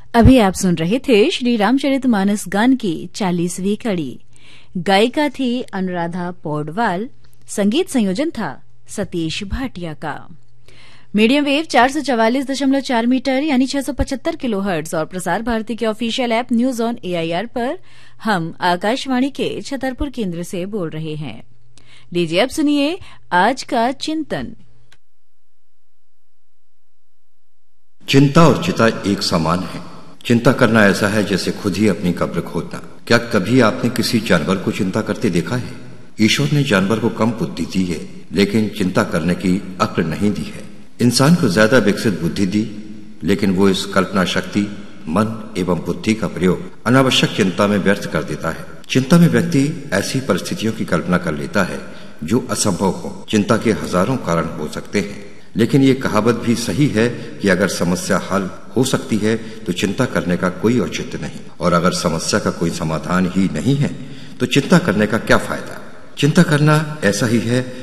अभी आप सुन रहे थे श्री रामचरितमानस गान की 40वीं कड़ी। गायिका थी अनुराधा पौडवाल। संगीत संयोजन था सतीश भाटिया का। मीडियम वेव 444.4 मीटर यानी 675 किलोहर्ट्ज और प्रसार भारती के official app news on AIR पर हम आकाशवाणी के छतरपुर केंद्र से बोल रहे हैं। लीजिए अब सुनिए आज का चिंतन। चिंता और चिता एक समान है। चिंता करना ऐसा है जैसे खुद ही अपनी कब्र खोदना। क्या कभी आपने किसी जानवर को चिंता करते देखा है? ईश्वर ने जानवर को कम बुद्धि दी है, लेकिन चिंता करने की अक्ल नहीं दी है। इंसान को ज्यादा विकसित बुद्धि दी, लेकिन वो इस कल्पना शक्ति, मन एवं बुद्धि का प्रयोग अनावश्यक चिंता में व्यर्थ कर देता है। चिंता में व्यक्ति ऐसी परिस्थितियों की कल्पना कर लेता है जो असंभव हो। चिंता के हजारों कारण हो सकते हैं, लेकिन ये कहावत भी सही है कि अगर समस्या हल हो सकती है तो चिंता करने का कोई औचित्य नहीं, और अगर समस्या का कोई समाधान ही नहीं है तो चिंता करने का क्या फायदा। चिंता करना ऐसा ही है